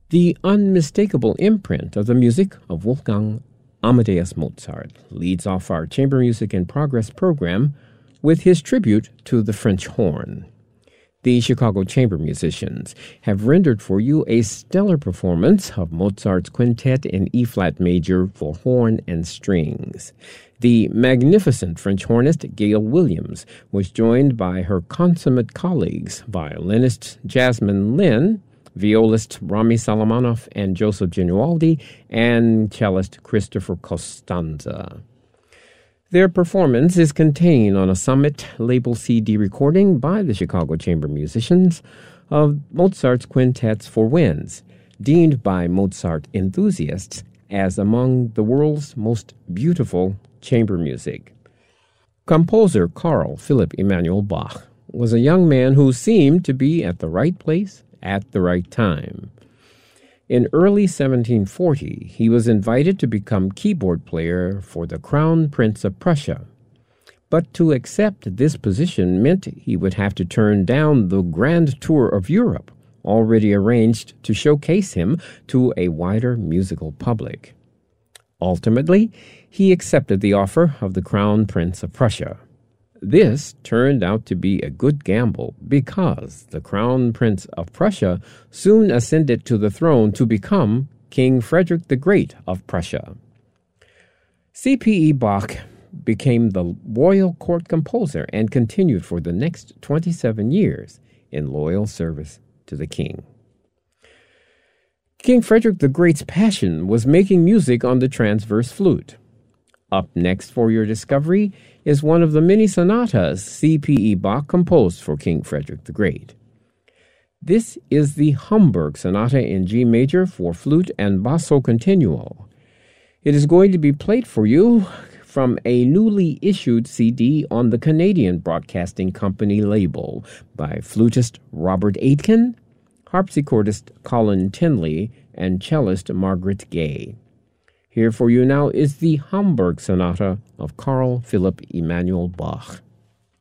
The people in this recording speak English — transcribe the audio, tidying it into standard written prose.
The unmistakable imprint of the music of Wolfgang Amadeus Mozart leads off our Chamber Music in Progress program with his tribute to the French horn. The Chicago Chamber Musicians have rendered for you a stellar performance of Mozart's quintet in E-flat major for horn and strings. The magnificent French hornist Gail Williams was joined by her consummate colleagues, violinist Jasmine Lin, violist Rami Salomonov and Joseph Genualdi, and cellist Christopher Costanza. Their performance is contained on a Summit label CD recording by the Chicago Chamber Musicians of Mozart's Quintets for Winds, deemed by Mozart enthusiasts as among the world's most beautiful chamber music. Composer Carl Philipp Emanuel Bach was a young man who seemed to be at the right place at the right time. In early 1740, he was invited to become keyboard player for the Crown Prince of Prussia. But to accept this position meant he would have to turn down the grand tour of Europe, already arranged to showcase him to a wider musical public. Ultimately, he accepted the offer of the Crown Prince of Prussia. This turned out to be a good gamble because the Crown Prince of Prussia soon ascended to the throne to become King Frederick the Great of Prussia. C.P.E. Bach became the royal court composer and continued for the next 27 years in loyal service to the king. King Frederick the Great's passion was making music on the transverse flute. Up next for your discovery is one of the many sonatas C.P.E. Bach composed for King Frederick the Great. This is the Hamburg Sonata in G major for flute and basso continuo. It is going to be played for you from a newly issued CD on the Canadian Broadcasting Company label by flutist Robert Aitken, harpsichordist Colin Tinley, and cellist Margaret Gay. Here for you now is the Hamburg Sonata of Carl Philipp Emanuel Bach.